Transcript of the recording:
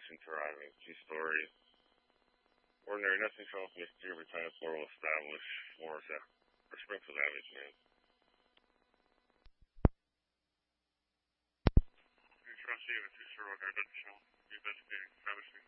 condition to arriving. 2 stories. Ordinary, nothing wrong with Mr. Every time the floor will establish floors or Springfield Avenue, man. Trustee of a 2-story record, show. Investigating, establishing.